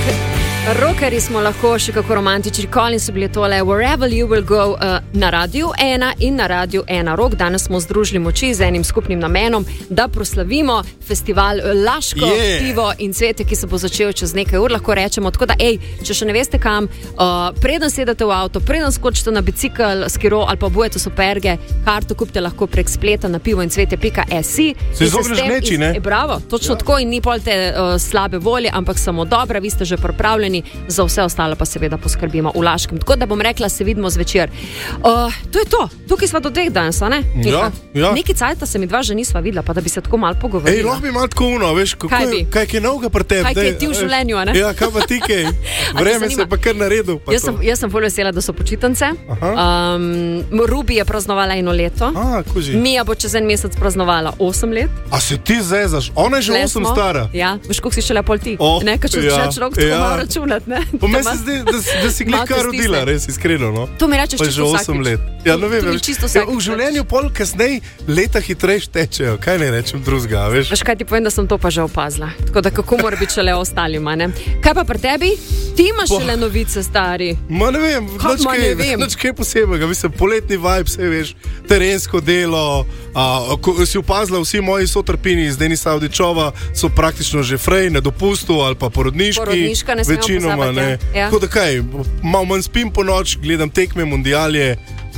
Rockerji smo lahko še kako romantični, Collins so bili tole Wherever You Will Go na Radiu 1 in na Radiu 1 Rock. Danes smo združili moči z enim skupnim namenom, da proslavimo festival Laško pivo in cvetje, ki se bo začel čez nekaj ur, lahko rečemo. Tako da, če še ne veste kam, preden sedete v avto, preden skočite na bicikl, skiro ali pa obujete superge, karto kupite lahko prek spleta na pivoincvetje.si. Se izogneš gneči, ne? Bravo, točno tako in ni pol te slabe volje, ampak samo dobra, vi ste že pripravljeni. Za vse ostalo pa seveda poskrbimo v Laškem. Tako da bom rekla, se vidimo zvečer. To je to. Tukaj sva do 2 danes, a ne? Ja. Neki cajta se mi dva že nisva videla, pa da bi se tako malo pogovorila. Lahko bi malo tako veš, kaj je novega pri tebi. Kaj je ti v življenju, a ne? Ja, kaj pa ti kaj? Vreme se pa kar naredil. Jaz sem ful vesela, da so počitnice. Ruby je praznovala 1 leto. Mija bo čez 1 mesec praznovala 8 let. A se ti zezaš? Ona je že 8 stara. Ja, veš, koliko si šele pol ti. Ne, kad če človek tako malo računati, ne? Po meni se zdi, da si glika rodila, res iskreno, no? To mi rečeš čisto vsakič. Pa že 8 let. Ja, ne vem, v življenju pol kasnej leta hitreje tečejo. Kaj ne rečem drugega, veš? Veš, kaj ti povem, da sem to pa že opazila. Tako da kako mora biti šele ostalima, ne? Kaj pa pri tebi? Ti imaš šele novice, stari. Ma ne vem, nič kaj posebega. Mislim, poletni vibe, vse veš, terensko delo. Si opazila, vsi moji sotrpini iz Denisa Avdičova so praktično že frej, na dopustu ali pa porodniški. Večinoma ne. Tako da kaj, malo manj spim po noč, gledam tekme, mundialje.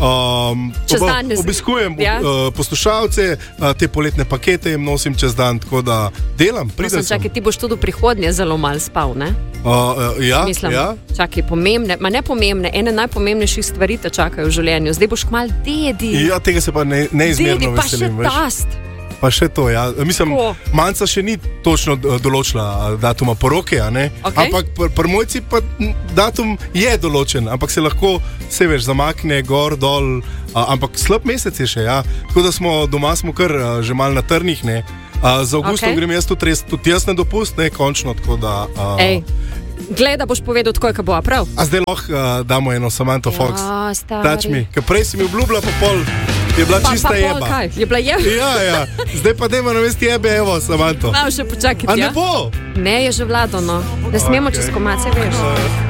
Obiskujem poslušalce, te poletne pakete jim nosim čez dan, tako da delam, pridem sem. Čakaj, ti boš tudi v prihodnje zelo malo spal, ne? Mislim, čakaj, pomembne, ma ne pomembne, ene najpomembnejših stvari te čakajo v življenju. Zdaj boš kmalu dedi. Ja, tega se pa neizmerno veselim, veš. Dedi, pa še tast. Pa še to, ja. Mislim, Manca še ni točno določila datuma poroke, a ne? Ampak pri mojci pa datum je določen, ampak se lahko, se veš, zamakne gor, dol, ampak slab mesec je še, ja. Tako da doma smo kar že malo na trnih, ne. Za avgustom grem jaz tudi jaz na dopust, ne, končno, tako da... Glej, da boš povedal tako, kaj bo, prav? A zdaj lahko damo eno Samantha Fox. Ja, stari. Dač mi, ker prej si mi obljubila pa pol... Je bila čista jeba. Kaj? Je bila jeba? Ja. Zdaj pa dajmo navesti jebe, evo, Samantha. Malo še počakajte, ja? A ne bo? Ne, je že vlado, no. Ne smemo čez komace, veš.